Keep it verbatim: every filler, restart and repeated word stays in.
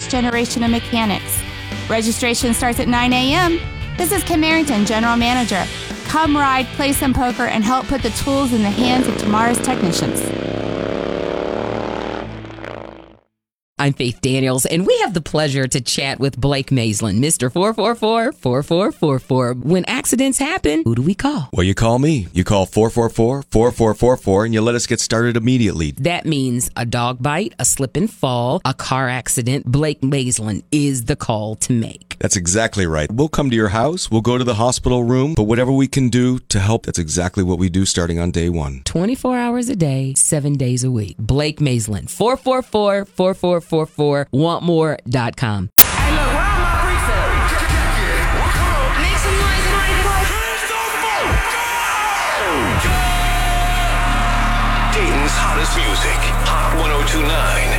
next generation of mechanics. Registration starts at nine a.m. This is Kim Arrington, General Manager. Come ride, play some poker, and help put the tools in the hands of tomorrow's technicians. I'm Faith Daniels, and we have the pleasure to chat with Blake Maislin, Mister four four four, four four four four. When accidents happen, who do we call? Well, you call me. You call four four four, four four four four, and you let us get started immediately. That means a dog bite, a slip and fall, a car accident. Blake Maislin is the call to make. That's exactly right. We'll come to your house. We'll go to the hospital room. But whatever we can do to help, that's exactly what we do starting on day one. twenty-four hours a day, seven days a week. Blake Maislin, four four four, four four four four, want more dot com. Hey, look, where are my pre-sales? Make some noise, Dayton's hottest music, Hot one oh two point nine.